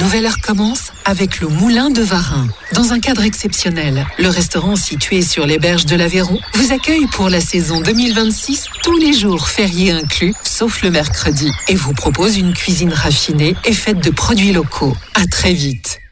nouvelle heure commence avec le Moulin de Varin. Dans un cadre exceptionnel, le restaurant situé sur les berges de l'Aveyron vous accueille pour la saison 2026, tous les jours fériés inclus, sauf le mercredi, et vous propose une cuisine raffinée et faite de produits locaux. À très vite.